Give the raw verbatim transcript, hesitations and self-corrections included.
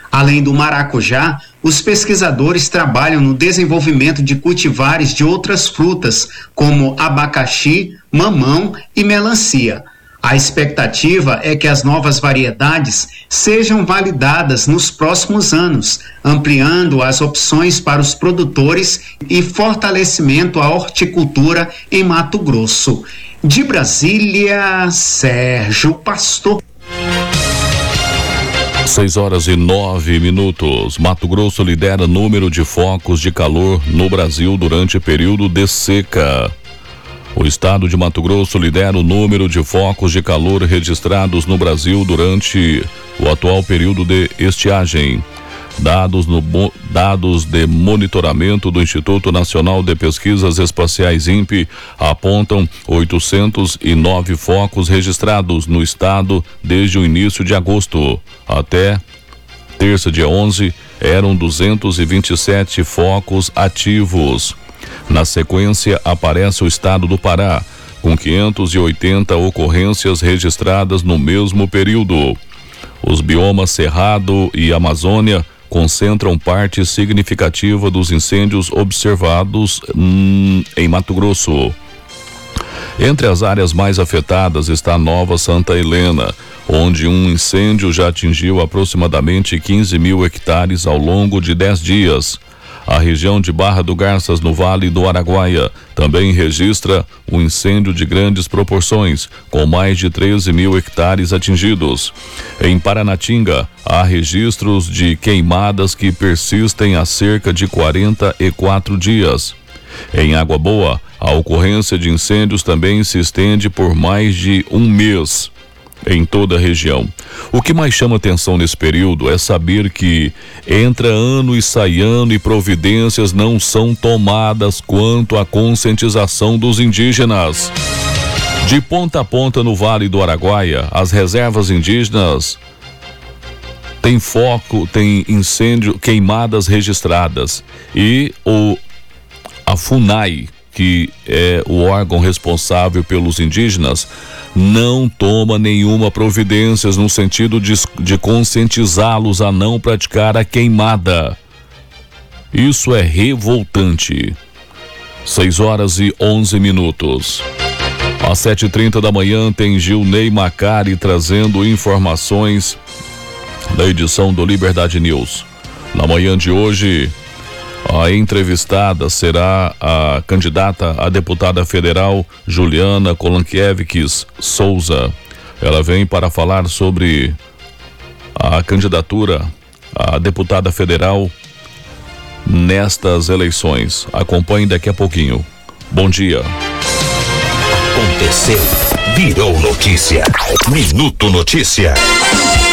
Além do maracujá, os pesquisadores trabalham no desenvolvimento de cultivares de outras frutas, como abacaxi, mamão e melancia. A expectativa é que as novas variedades sejam validadas nos próximos anos, ampliando as opções para os produtores e fortalecimento à horticultura em Mato Grosso. De Brasília, Sérgio Pastor. seis horas e nove minutos. Mato Grosso lidera número de focos de calor no Brasil durante período de seca. O estado de Mato Grosso lidera o número de focos de calor registrados no Brasil durante o atual período de estiagem. Dados, no, dados de monitoramento do Instituto Nacional de Pesquisas Espaciais INPE apontam oitocentos e nove focos registrados no estado desde o início de agosto. Até terça, dia onze, eram duzentos e vinte e sete focos ativos. Na sequência, aparece o estado do Pará, com quinhentas e oitenta ocorrências registradas no mesmo período. Os biomas Cerrado e Amazônia concentram parte significativa dos incêndios observados hum, em Mato Grosso. Entre as áreas mais afetadas está Nova Santa Helena, onde um incêndio já atingiu aproximadamente quinze mil hectares ao longo de dez dias. A região de Barra do Garças, no Vale do Araguaia, também registra um incêndio de grandes proporções, com mais de treze mil hectares atingidos. Em Paranatinga, há registros de queimadas que persistem há cerca de quarenta e quatro dias. Em Água Boa, a ocorrência de incêndios também se estende por mais de um mês em toda a região. O que mais chama atenção nesse período é saber que entra ano e sai ano e providências não são tomadas quanto à conscientização dos indígenas. De ponta a ponta no Vale do Araguaia, as reservas indígenas têm foco, tem incêndio, queimadas registradas e o a FUNAI, que é o órgão responsável pelos indígenas, não toma nenhuma providência no sentido de, de conscientizá-los a não praticar a queimada. Isso é revoltante. seis horas e onze minutos. Às sete e trinta da manhã tem Gilney Macari trazendo informações da edição do Liberdade News. Na manhã de hoje, a entrevistada será a candidata a deputada federal Juliana Kolankiewicz Souza. Ela vem para falar sobre a candidatura a deputada federal nestas eleições. Acompanhe daqui a pouquinho. Bom dia. Aconteceu, virou notícia. Minuto Notícia.